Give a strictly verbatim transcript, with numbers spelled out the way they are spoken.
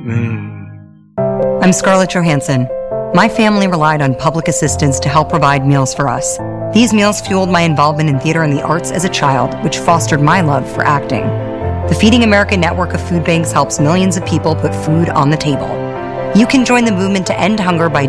Mm. I'm Scarlett Johansson. My family relied on public assistance to help provide meals for us. These meals fueled my involvement in theater and the arts as a child, which fostered my love for acting. The Feeding America network of food banks helps millions of people put food on the table. You can join the movement to end hunger by